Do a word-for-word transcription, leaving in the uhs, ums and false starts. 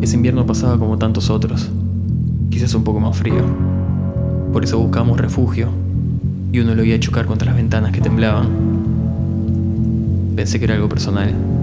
ese invierno pasaba como tantos otros, quizás un poco más frío. Por eso buscamos refugio, y uno lo oía chocar contra las ventanas que temblaban. Pensé que era algo personal,